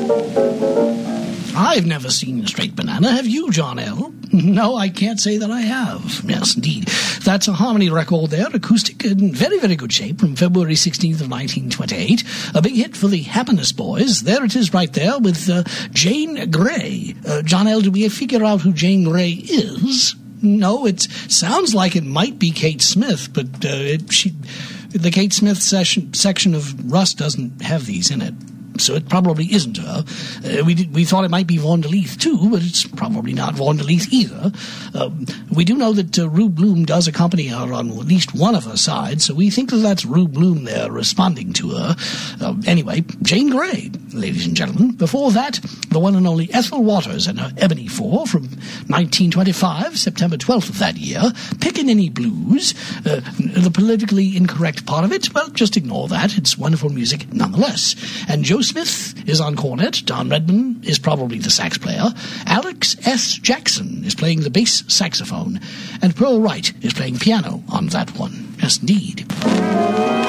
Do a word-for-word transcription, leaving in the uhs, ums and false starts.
I've never seen a straight banana. Have you, John L.? No, I can't say that I have. Yes, indeed. That's a Harmony record there, acoustic, in very, very good shape, from February sixteenth of nineteen twenty-eight. A big hit for the Happiness Boys. There it is right there with uh, Jane Grey. Uh, John L., do we figure out who Jane Grey is? No, it sounds like it might be Kate Smith, but uh, it, she, the Kate Smith session, section of Rust doesn't have these in it. So it probably isn't her. Uh, we did, we thought it might be Vaughn DeLeath too, but it's probably not Vaughn DeLeath either. Um, we do know that uh, Rube Bloom does accompany her on at least one of her sides, so we think that that's Rube Bloom there responding to her. Uh, anyway, Jane Grey, ladies and gentlemen. Before that, the one and only Ethel Waters and her Ebony Four from nineteen twenty-five, September twelfth of that year. Pickaninny Blues. Uh, the politically incorrect part of it, well, just ignore that. It's wonderful music nonetheless. And Joe Smith is on cornet. Don Redman is probably the sax player. Alex S. Jackson is playing the bass saxophone. And Pearl Wright is playing piano on that one. Yes, indeed.